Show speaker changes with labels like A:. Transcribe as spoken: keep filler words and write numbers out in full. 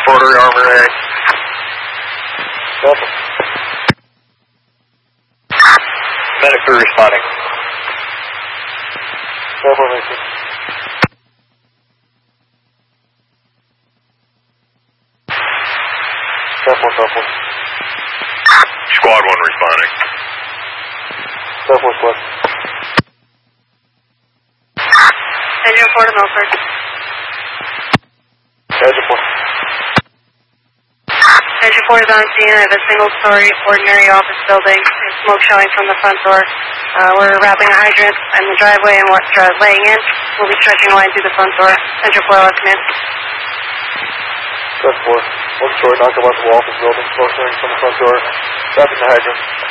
A: Rotary Armor A.
B: Welcome.
A: Medic crew responding.
B: Welcome, Mason. Careful, careful.
A: Squad one responding.
B: Careful, squad.
C: Engine four to Milford.
B: Engine four.
C: Engine four is on scene at a single-story ordinary office building. There's smoke showing from the front door. Uh, we're wrapping a hydrant in the driveway and what's uh, laying in. We'll be stretching a line through the front door. Engine four, left command.
B: Engine four. One story, knock about the office building. Smoke showing from the front door. Wrapping the hydrant.